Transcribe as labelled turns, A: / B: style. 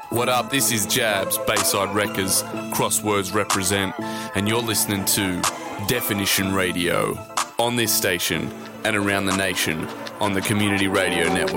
A: What up? This is Jabs, Bayside Wreckers, Crosswords represent, and you're listening to Definition Radio on this station and around the nation on the Community Radio Network.